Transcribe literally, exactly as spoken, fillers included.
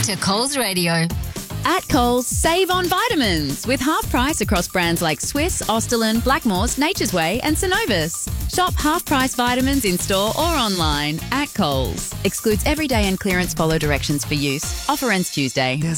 to Coles Radio. At Coles, save on vitamins with half price across brands like Swiss, Austerlin, Blackmores, Nature's Way and Synovus. Shop half price vitamins in store or online at Coles. Excludes everyday and clearance. Follow directions for use. Offer ends Tuesday. There's